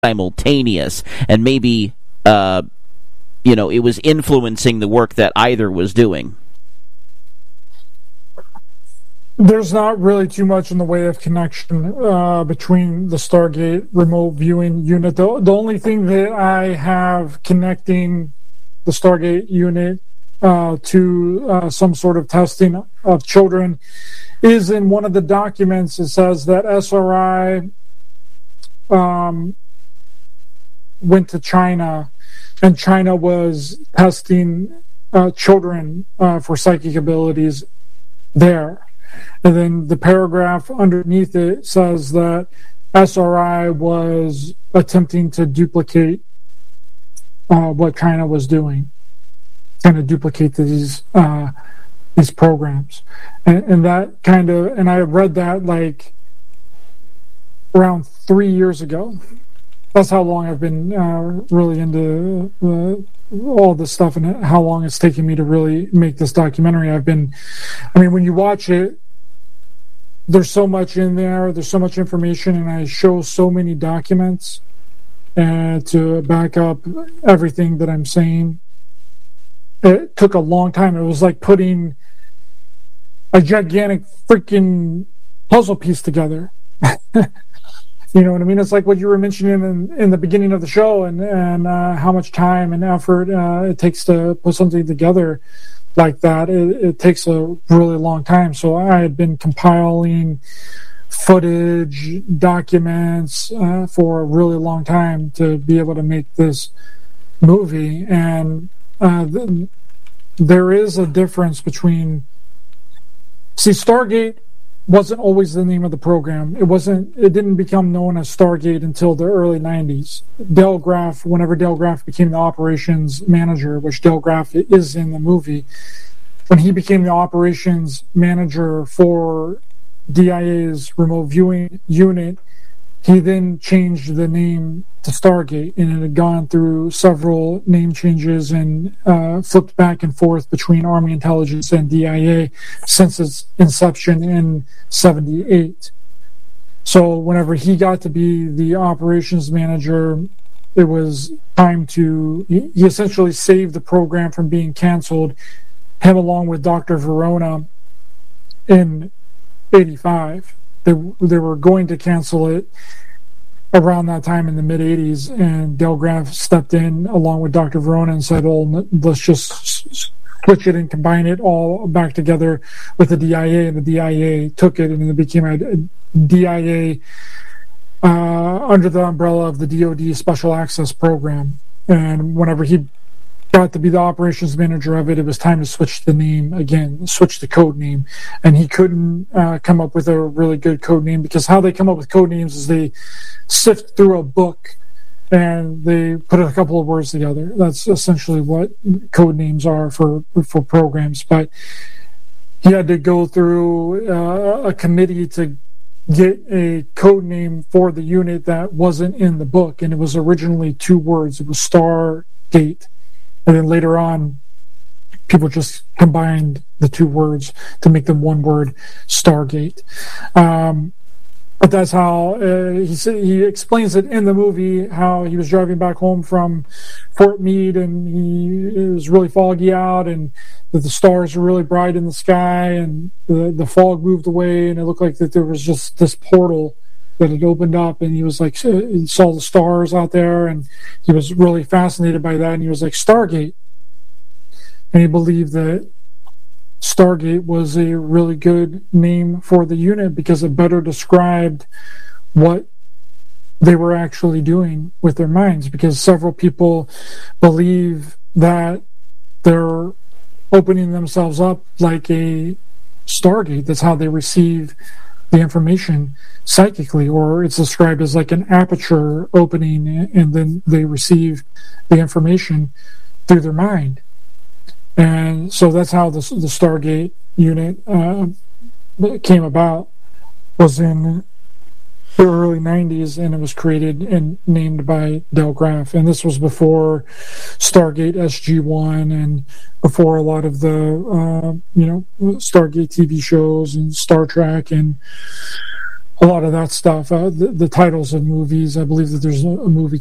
simultaneous, and maybe it was influencing the work that either was doing. There's not really too much in the way of connection between the Stargate remote viewing unit. The only thing that I have connecting the Stargate unit to some sort of testing of children is in one of the documents. It says that SRI went to China, and China was testing children for psychic abilities there. And then the paragraph underneath it says that SRI was attempting to duplicate what China was doing, kind of duplicate these programs, and that kind of, and I read that like around 3 years ago. That's how long I've been really into all this stuff, and how long it's taken me to really make this documentary. When you watch it, there's so much in there, there's so much information, and I show so many documents to back up everything that I'm saying. It took a long time. It was like putting a gigantic freaking puzzle piece together. You know what I mean? It's like what you were mentioning in the beginning of the show, and how much time and effort it takes to put something together like that. It takes a really long time. So I had been compiling footage, documents for a really long time to be able to make this movie. And there is a difference between... See, Stargate wasn't always the name of the program. It didn't become known as Stargate until the early 90s. Dale Graff, whenever Dale Graff became the operations manager, which Dale Graff is in the movie, when he became the operations manager for DIA's remote viewing unit, he then changed the name to Stargate, and it had gone through several name changes and flipped back and forth between Army Intelligence and DIA since its inception in 1978. So whenever he got to be the operations manager, it was time to... He essentially saved the program from being canceled, him along with Dr. Verona in 1985. They were going to cancel it around that time in the mid-'80s, and Dale Graff stepped in along with Dr. Verona and said, "Oh, let's just switch it and combine it all back together with the DIA." And the DIA took it, and it became a DIA under the umbrella of the DoD Special Access Program. And whenever he got to be the operations manager of it, it was time to switch the name again, switch the code name. And he couldn't come up with a really good code name, because how they come up with code names is they sift through a book and they put a couple of words together. That's essentially what code names are for programs. But he had to go through a committee to get a code name for the unit that wasn't in the book, and it was originally 2 words. It was Stargate. And then later on, people just combined the 2 words to make them 1 word, Stargate. But that's how he explains it in the movie, how he was driving back home from Fort Meade, and it was really foggy out, and the stars were really bright in the sky, and the fog moved away, and it looked like that there was just this portal that had opened up, and he was like, he saw the stars out there, and he was really fascinated by that, and he was like, Stargate. And he believed that Stargate was a really good name for the unit because it better described what they were actually doing with their minds, because several people believe that they're opening themselves up like a Stargate. That's how they receive the information psychically, or it's described as like an aperture opening, and then they receive the information through their mind. And so that's how the Stargate unit came about, was in the early 90s, and it was created and named by Dale Graff. And this was before Stargate SG-1 and before a lot of the Stargate TV shows and Star Trek and a lot of that stuff, the titles of movies. I believe that there's a movie